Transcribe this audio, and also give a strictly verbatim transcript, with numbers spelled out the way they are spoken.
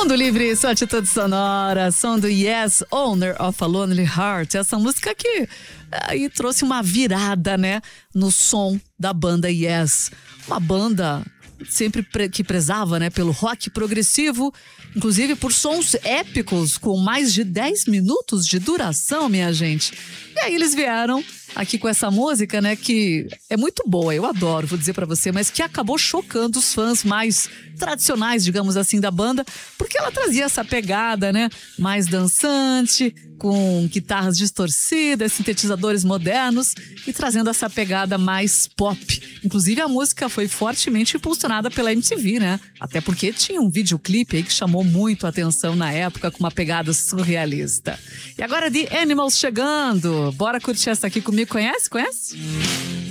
Mundo Livre, sua atitude sonora, som do Yes, Owner of a Lonely Heart. Essa música que aí trouxe uma virada, né, no som da banda Yes. Uma banda sempre pre- que prezava, né, pelo rock progressivo, inclusive por sons épicos com mais de dez minutos de duração, minha gente. E aí eles vieram aqui com essa música, né, que é muito boa, eu adoro, vou dizer pra você, mas que acabou chocando os fãs mais tradicionais, digamos assim, da banda, porque ela trazia essa pegada, né, mais dançante, com guitarras distorcidas, sintetizadores modernos e trazendo essa pegada mais pop. Inclusive a música foi fortemente impulsionada pela M T V, né, até porque tinha um videoclipe aí que chamou muito a atenção na época, com uma pegada surrealista. E agora The Animals chegando, bora curtir essa aqui comigo. Conhece? Conhece?